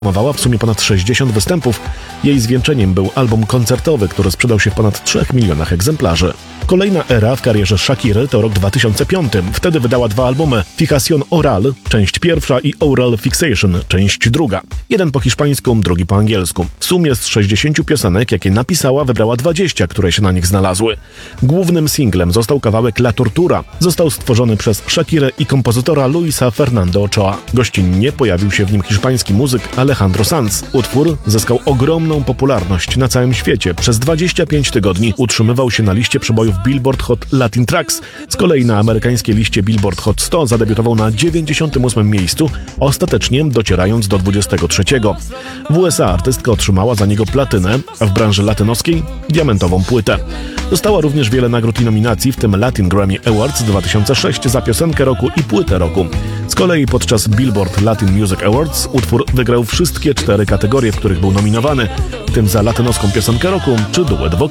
Mowała w sumie ponad 60 występów. Jej zwieńczeniem był album koncertowy, który sprzedał się w ponad 3 milionach egzemplarzy. Kolejna era w karierze Shakiry to rok 2005. Wtedy wydała 2 albumy: Fijación Oral, część pierwsza, i Oral Fixation, część druga. Jeden po hiszpańsku, drugi po angielsku. W sumie z 60 piosenek, jakie napisała, wybrała 20, które się na nich znalazły. Głównym singlem został kawałek La Tortura. Został stworzony przez Shakirę i kompozytora Luisa Fernando Ochoa. Gościnnie pojawił się w nim hiszpański muzyk Alejandro Sanz. Utwór zyskał ogromną popularność na całym świecie. Przez 25 tygodni utrzymywał się na liście przebojów Billboard Hot Latin Tracks. Z kolei na amerykańskiej liście Billboard Hot 100 zadebiutował na 98 miejscu, ostatecznie docierając do 23. W USA artystka otrzymała za niego platynę, a w branży latynoskiej diamentową płytę. Dostała również wiele nagród i nominacji, w tym Latin Grammy Awards 2006 za piosenkę roku i płytę roku. Z kolei podczas Billboard Latin Music Awards utwór wygrał wszystkie 4 kategorie, w których był nominowany, w tym za latynoską piosenkę roku czy duet wokalny.